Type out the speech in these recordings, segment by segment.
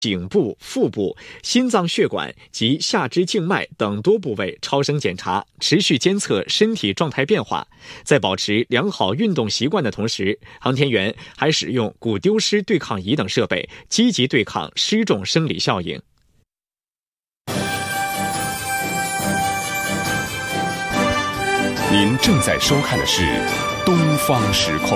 颈部、腹部、心脏血管及下肢静脉等多部位超声检查，持续监测身体状态变化。在保持良好运动习惯的同时，航天员还使用骨丢失对抗仪等设备，积极对抗失重生理效应。 您正在收看的是东方时空。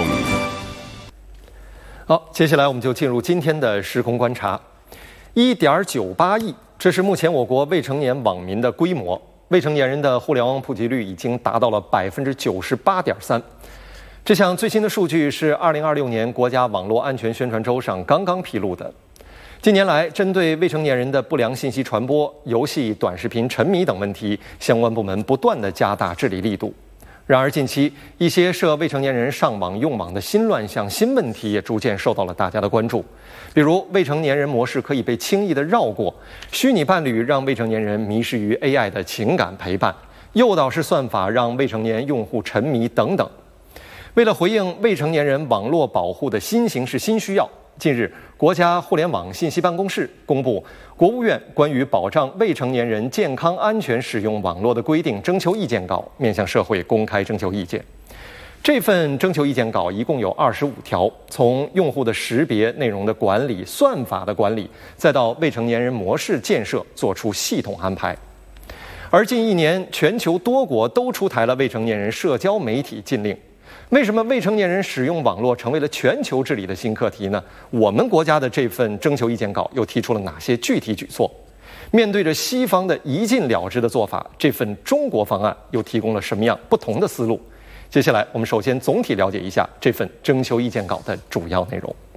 好，接下来我们就进入今天的时空观察。1.98亿，这是目前我国未成年网民的规模。未成年人的互联网普及率已经达到了98.3%。这项最新的数据是2026年国家网络安全宣传周上刚刚披露的。近年来，针对未成年人的不良信息传播、游戏、短视频沉迷等问题，相关部门不断地加大治理力度。然而，近期一些涉未成年人上网用网的新乱象、新问题也逐渐受到了大家的关注。比如，未成年人模式可以被轻易地绕过；虚拟伴侣让未成年人迷失于 AI 的情感陪伴；诱导式算法让未成年用户沉迷等等。为了回应未成年人网络保护的新形势、新需要，近日，国家互联网信息办公室公布国务院关于保障未成年人健康安全使用网络的规定征求意见稿，面向社会公开征求意见。这份征求意见稿一共有25条，从用户的识别、内容的管理、算法的管理，再到未成年人模式建设，做出系统安排。而近1年，全球多国都出台了未成年人社交媒体禁令。为什么未成年人使用网络成为了全球治理的新课题呢？我们国家的这份征求意见稿又提出了哪些具体举措？面对着西方的一禁了之的做法，这份中国方案又提供了什么样不同的思路？接下来，我们首先总体了解一下这份征求意见稿的主要内容。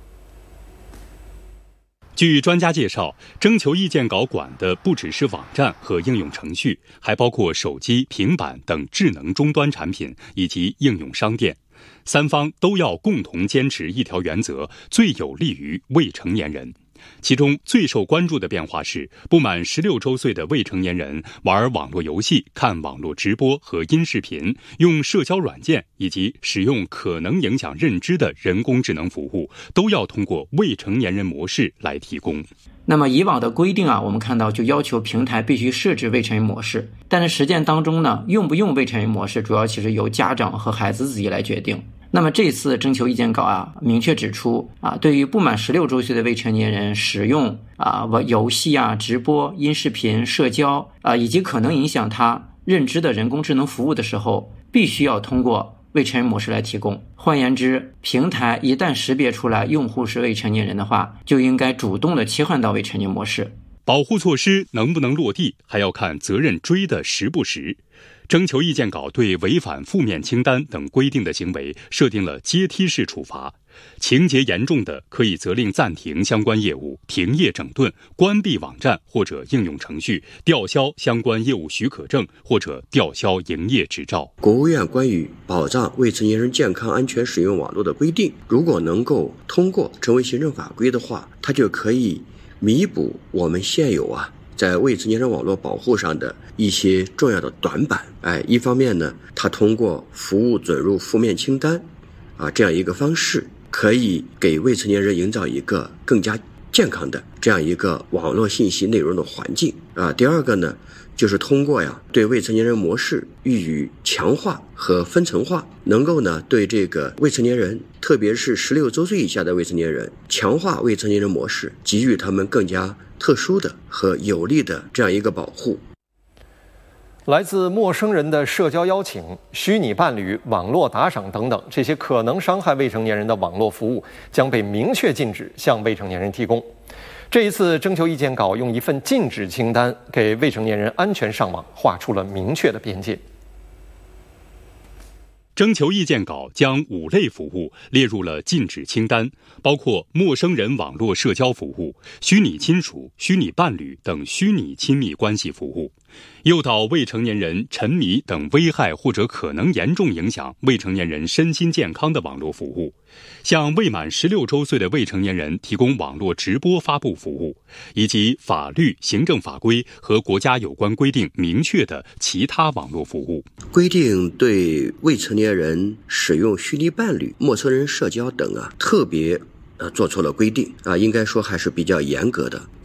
据专家介绍，征求意见稿管的不只是网站和应用程序，还包括手机、平板等智能终端产品以及应用商店。三方都要共同坚持一条原则，最有利于未成年人。其中最受关注的变化是，不满16周岁的未成年人玩网络游戏、看网络直播和音视频、用社交软件以及使用可能影响认知的人工智能服务，都要通过未成年人模式来提供。 那么以往的规定我们看到就要求平台必须设置未成年模式，但是实践当中呢，用不用未成年模式主要其实由家长和孩子自己来决定。那么这次征求意见稿明确指出对于不满16周岁的未成年人使用游戏直播、音视频、社交以及可能影响他认知的人工智能服务的时候，必须要通过未成年模式来提供。换言之，平台一旦识别出来用户是未成年人的话，就应该主动的切换到未成年模式。 保护措施能不能落地，还要看责任追得实不实。征求意见稿对违反负面清单等规定的行为设定了阶梯式处罚，情节严重的可以责令暂停相关业务、停业整顿、关闭网站或者应用程序、吊销相关业务许可证或者吊销营业执照。 国务院关于保障未成年人健康安全使用网络的规定，如果能够通过成为行政法规的话，它就可以弥补我们现有在未成年人网络保护上的一些重要的短板。一方面呢，它通过服务准入负面清单这样一个方式，可以给未成年人营造一个更加健康的这样一个网络信息内容的环境第二个呢，就是通过对未成年人模式予以强化和分层化，能够呢对这个未成年人，特别是16周岁以下的未成年人，强化未成年人模式，给予他们更加特殊的和有利的这样一个保护。 来自陌生人的社交邀请、虚拟伴侣、网络打赏等等，这些可能伤害未成年人的网络服务将被明确禁止向未成年人提供。这一次征求意见稿用一份禁止清单给未成年人安全上网画出了明确的边界。 征求意见稿将5类服务列入了禁止清单，包括陌生人网络社交服务、虚拟亲属、虚拟伴侣等虚拟亲密关系服务，诱导未成年人沉迷等危害或者可能严重影响未成年人身心健康的网络服务，向未满16周岁的未成年人提供网络直播发布服务，以及法律、行政法规和国家有关规定明确的其他网络服务。 规定对未成年人使用虚拟伴侣、陌生人社交等特别做出了规定应该说还是比较严格的。